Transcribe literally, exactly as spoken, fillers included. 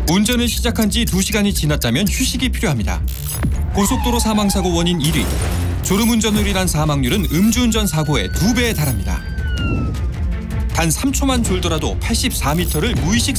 운전을 시작한 지 두 시간이 지났다면 휴식이 필요합니다. 고속도로 사망사고 원인 일 위. 졸음운전으로 인한 사망률은 음주운전 사고의 두 배에 달합니다. 단 삼 초만 졸더라도 팔십사 미터를 무의식